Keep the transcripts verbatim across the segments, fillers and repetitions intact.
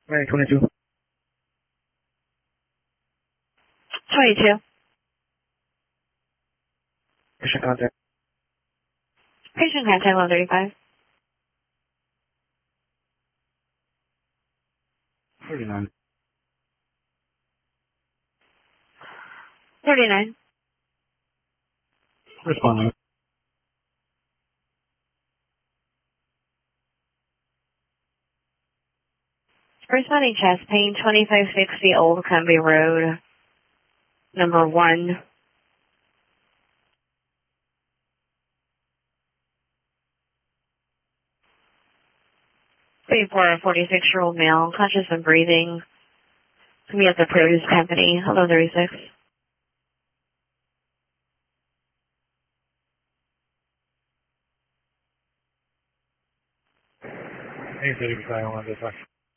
Right, twenty-two. twenty-two. Patient contact. Patient contact one thirty-five. thirty-nine. thirty-nine. Responding. Responding chest pain, twenty-five sixty Old Cumbie Road, number one. For a forty-six-year-old male, conscious and breathing. We at the produce company, hello thirty-six. eight thirty battalion one dispatch.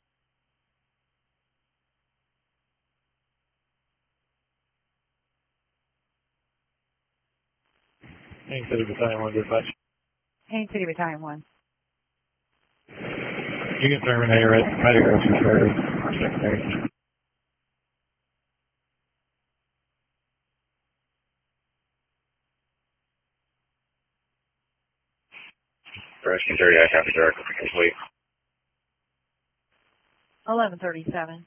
eight thirty battalion one dispatch. Haines City Battalion one. You can terminate your medical for secondary. Rescue thirty, I have the direct complete. eleven thirty-seven.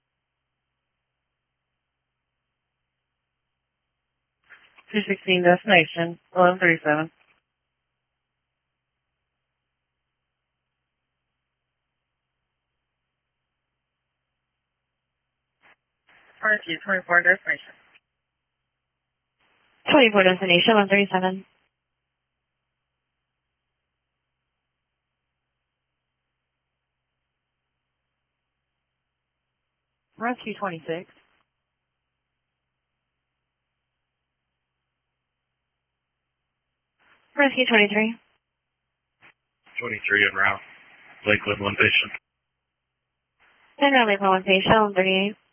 two sixteen destination, eleven thirty-seven. Rescue twenty-four destination. twenty-four destination, eleven thirty-seven. Rescue twenty-six. Rescue twenty-three. twenty-three en route. Lakewood, one patient. And Lakewood, one patient, eleven thirty-eight.